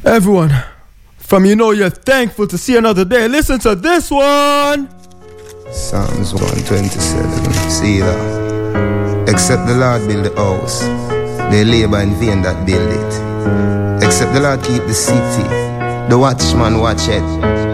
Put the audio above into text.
Everyone, from you know you're thankful to see another day, listen to this one. Psalms 127. See that? Except the Lord build the house, they labor in vain that build it. Except the Lord keep the city, the watchman watch it.